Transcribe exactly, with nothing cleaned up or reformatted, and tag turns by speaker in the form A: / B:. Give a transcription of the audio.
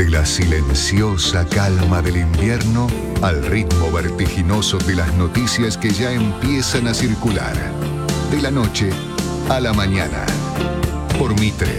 A: De la silenciosa calma del invierno al ritmo vertiginoso de las noticias que ya empiezan a circular. De la noche a la mañana. Por Mitre.